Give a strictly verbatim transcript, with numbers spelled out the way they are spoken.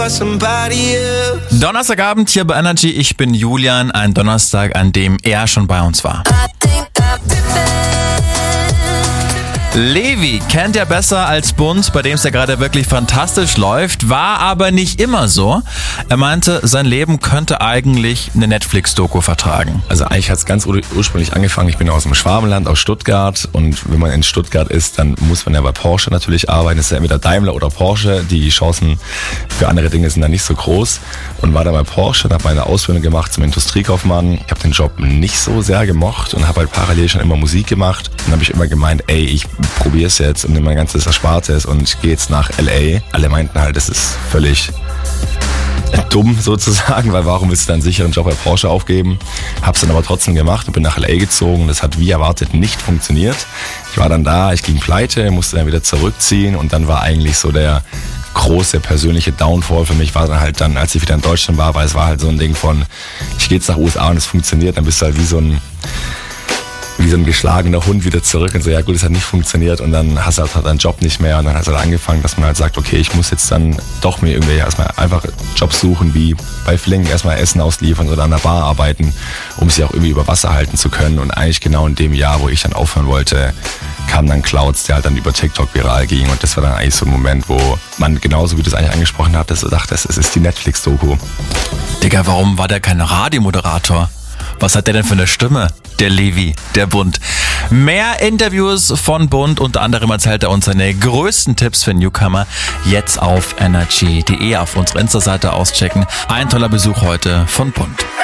Donnerstagabend hier bei Energy, ich bin Julian, ein Donnerstag, an dem er schon bei uns war. Levi kennt er besser als Bund, bei dem es ja gerade wirklich fantastisch läuft, war aber nicht immer so. Er meinte, sein Leben könnte eigentlich eine Netflix-Doku vertragen. Also eigentlich hat es ganz ur- ursprünglich angefangen, ich bin aus dem Schwabenland, aus Stuttgart, und wenn man in Stuttgart ist, dann muss man ja bei Porsche natürlich arbeiten. Das ist ja entweder Daimler oder Porsche, die Chancen für andere Dinge sind da nicht so groß, und war dann bei Porsche und habe meine Ausbildung gemacht zum Industriekaufmann. Ich habe den Job nicht so sehr gemocht und habe halt parallel schon immer Musik gemacht. Dann habe ich immer gemeint, ey, ich probier's jetzt und nehme mein ganzes Erspartes und gehe jetzt nach L A. Alle meinten halt, das ist völlig dumm sozusagen, weil warum willst du deinen sicheren Job bei Porsche aufgeben? Hab's dann aber trotzdem gemacht und bin nach L A gezogen. Das hat wie erwartet nicht funktioniert. Ich war dann da, ich ging pleite, musste dann wieder zurückziehen, und dann war eigentlich so der große persönliche Downfall für mich war dann halt dann, als ich wieder in Deutschland war, weil es war halt so ein Ding von, ich gehe jetzt nach U S A und es funktioniert, dann bist du halt wie so ein wie so ein geschlagener Hund wieder zurück und so, ja gut, es hat nicht funktioniert, und dann hast du halt deinen Job nicht mehr, und dann hat es halt angefangen, dass man halt sagt, okay, ich muss jetzt dann doch mir irgendwie erstmal einfach Jobs suchen, wie bei Fling, erstmal Essen ausliefern oder an der Bar arbeiten, um sie auch irgendwie über Wasser halten zu können. Und eigentlich genau in dem Jahr, wo ich dann aufhören wollte, kam dann Clouds, der halt dann über TikTok viral ging, und das war dann eigentlich so ein Moment, wo man genauso wie du es eigentlich angesprochen hattest, so dachte, es ist die Netflix-Doku. Digga, warum war der kein Radiomoderator? Was hat der denn für eine Stimme? Der Levi, der Bund. Mehr Interviews von Bund, unter anderem erzählt er uns seine größten Tipps für Newcomer. Jetzt auf energy punkt de, auf unserer Insta-Seite auschecken. Ein toller Besuch heute von Bund.